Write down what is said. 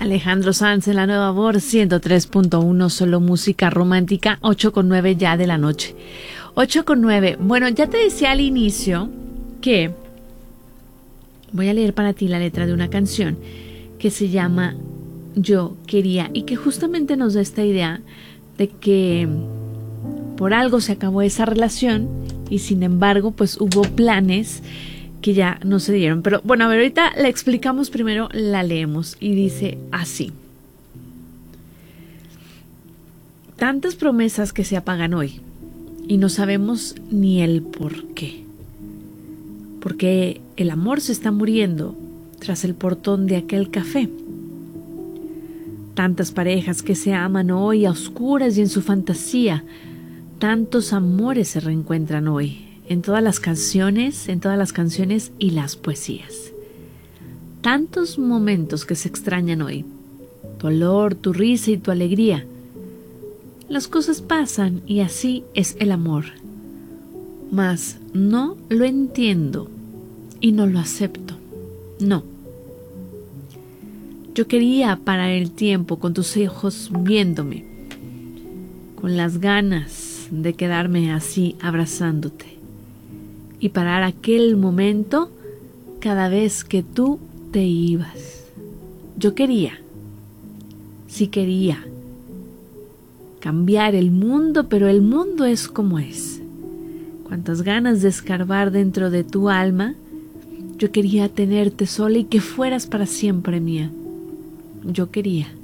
Alejandro Sanz en la Nueva Voz 103.1, solo música romántica, 8:09 ya de la noche. 8:09. Bueno, ya te decía al inicio que voy a leer para ti la letra de una canción que se llama Yo Quería y que justamente nos da esta idea de que por algo se acabó esa relación y sin embargo pues hubo planes que ya no se dieron. Pero bueno, a ver, ahorita la explicamos, primero la leemos y dice así: tantas promesas que se apagan hoy y no sabemos ni el por qué, porque el amor se está muriendo tras el portón de aquel café. Tantas parejas que se aman hoy a oscuras y en su fantasía, tantos amores se reencuentran hoy en todas las canciones y las poesías. Tantos momentos que se extrañan hoy, tu olor, tu risa y tu alegría. Las cosas pasan y así es el amor, mas no lo entiendo y no lo acepto, no. Yo quería parar el tiempo con tus ojos viéndome, con las ganas de quedarme así abrazándote y parar aquel momento cada vez que tú te ibas. Yo quería, sí quería cambiar el mundo, pero el mundo es como es. Cuántas ganas de escarbar dentro de tu alma. Yo quería tenerte sola y que fueras para siempre mía. Yo quería.